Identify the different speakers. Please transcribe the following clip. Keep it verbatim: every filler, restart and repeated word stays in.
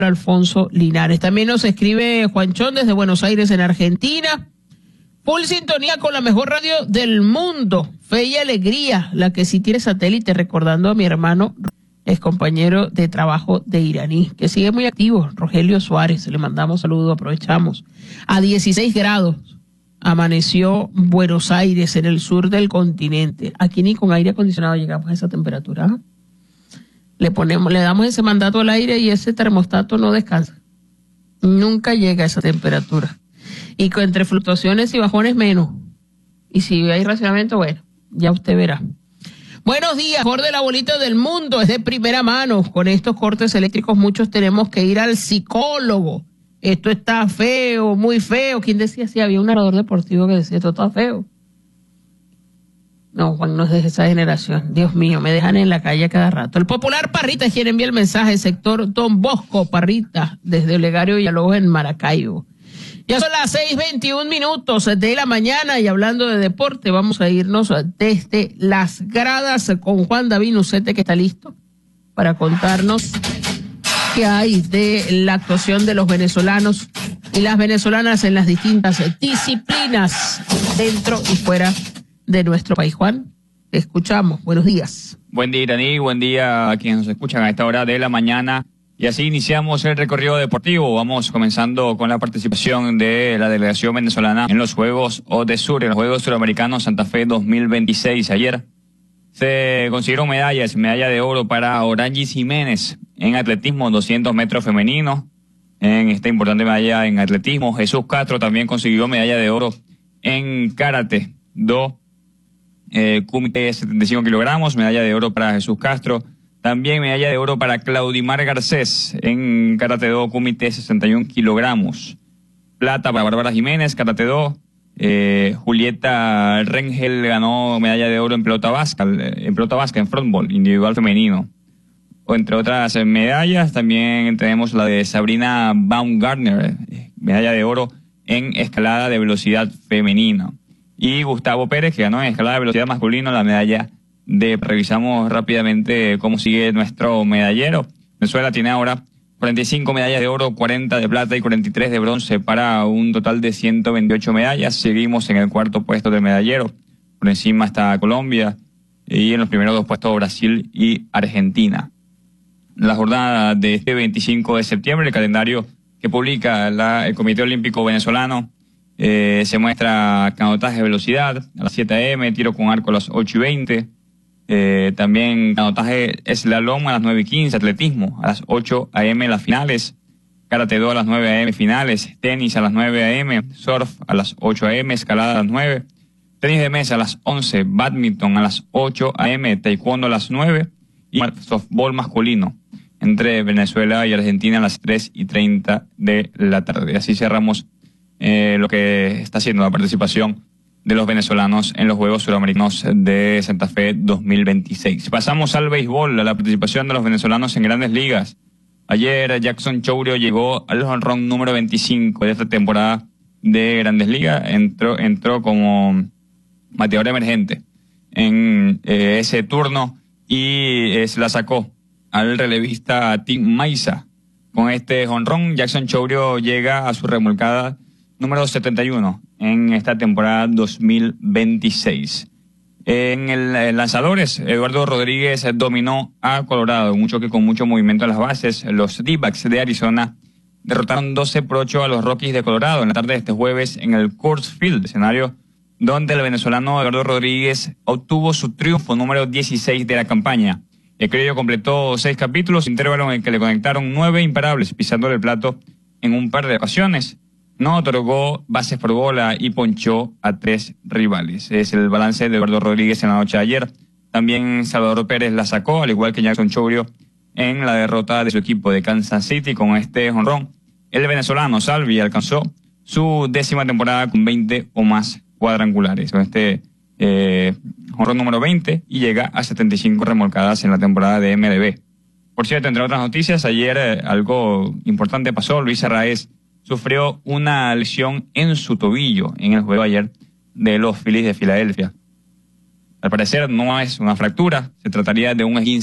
Speaker 1: Alfonso Linares. También nos escribe Juanchón desde Buenos Aires, en Argentina. Full sintonía con la mejor radio del mundo. Fe y alegría, la que sí tiene satélite, recordando a mi hermano, es compañero de trabajo de Iraní, que sigue muy activo, Rogelio Suárez. Le mandamos saludos, aprovechamos. A dieciséis grados amaneció Buenos Aires, en el sur del continente. Aquí ni con aire acondicionado llegamos a esa temperatura. Le ponemos, le damos ese mandato al aire y ese termostato no descansa. Nunca llega a esa temperatura. Y con, entre fluctuaciones y bajones menos. Y si hay racionamiento, bueno, ya usted verá. Buenos días, mejor de la bolita del mundo, es de primera mano. Con estos cortes eléctricos muchos tenemos que ir al psicólogo. Esto está feo, muy feo. ¿Quién decía? Sí, había un narrador deportivo que decía, esto está feo. No, Juan, no es de esa generación. Dios mío, me dejan en la calle cada rato. El popular Parrita es quien envía el mensaje, sector Don Bosco Parrita, desde Olegario Villalobos en Maracaibo. Ya son las seis veintiún minutos de la mañana y hablando de deporte, vamos a irnos desde las gradas con Juan David Nucete, que está listo para contarnos qué hay de la actuación de los venezolanos y las venezolanas en las distintas disciplinas dentro y fuera de nuestro país. Juan, te escuchamos. Buenos días.
Speaker 2: Buen día, Iraní. Buen día a quienes nos escuchan a esta hora de la mañana. Y así iniciamos el recorrido deportivo. Vamos comenzando con la participación de la delegación venezolana en los Juegos ODESUR, en los Juegos Suramericanos Santa Fe dos mil veintiséis. Ayer se consiguieron medallas, medalla de oro para Orangis Jiménez en atletismo, doscientos metros femenino. En esta importante medalla en atletismo, Jesús Castro también consiguió medalla de oro en karate do eh, kumite setenta y cinco kilogramos, medalla de oro para Jesús Castro. También medalla de oro para Claudimar Garcés en karate do kumite sesenta y uno kilogramos. Plata para Bárbara Jiménez, karate do. Eh, Julieta Rengel ganó medalla de oro en pelota vasca, en pelota vasca, en frontball, individual femenino. O entre otras medallas, también tenemos la de Sabrina Baumgartner, medalla de oro en escalada de velocidad femenina. Y Gustavo Pérez, que ganó en escalada de velocidad masculino la medalla de... Revisamos rápidamente cómo sigue nuestro medallero. Venezuela tiene ahora cuarenta y cinco medallas de oro, cuarenta de plata y cuarenta y tres de bronce para un total de ciento veintiocho medallas. Seguimos en el cuarto puesto del medallero. Por encima está Colombia y en los primeros dos puestos Brasil y Argentina. La jornada de este veinticinco de septiembre, el calendario que publica la, el Comité Olímpico Venezolano, eh, se muestra canotaje de velocidad a las siete a eme, tiro con arco a las ocho y veinte. Eh, también canotaje slalom a las nueve y quince, atletismo a las ocho a eme las finales, karate do a las nueve a eme finales, tenis a las nueve a eme, surf a las ocho a eme, escalada a las nueve, tenis de mesa a las once, badminton a las ocho a eme, taekwondo a las nueve y softball masculino entre Venezuela y Argentina a las tres y treinta de la tarde. Así cerramos eh, lo que está haciendo la participación de los venezolanos en los Juegos Suramericanos de Santa Fe dos mil veintiséis. Pasamos al béisbol, a la participación de los venezolanos en Grandes Ligas. Ayer Jackson Chourio llegó al jonrón número veinticinco de esta temporada de Grandes Ligas. Entró, entró como bateador emergente en eh, ese turno y eh, se la sacó al relevista Tim Maiza. Con este jonrón, Jackson Chourio llega a su remolcada número setenta y uno en esta temporada dos mil veintiséis. En el, el lanzadores, Eduardo Rodríguez dominó a Colorado, un choque con mucho movimiento en las bases. Los D-backs de Arizona derrotaron doce por ocho a los Rockies de Colorado en la tarde de este jueves en el Coors Field, escenario donde el venezolano Eduardo Rodríguez obtuvo su triunfo número dieciséis de la campaña. El criollo completó seis capítulos, intervalo en el que le conectaron nueve imparables, pisándole el plato en un par de ocasiones. No otorgó bases por bola y ponchó a tres rivales. Es el balance de Eduardo Rodríguez en la noche de ayer. También Salvador Pérez la sacó, al igual que Jackson Chourio, en la derrota de su equipo de Kansas City con este jonrón. El venezolano Salvi alcanzó su décima temporada con veinte o más cuadrangulares. Con este eh, jonrón número veinte y llega a setenta y cinco remolcadas en la temporada de eme ele be. Por cierto, entre otras noticias, ayer eh, algo importante pasó. Luis Arraez sufrió una lesión en su tobillo en el juego ayer de los Phillies de Filadelfia. Al parecer no es una fractura, se trataría de un esguince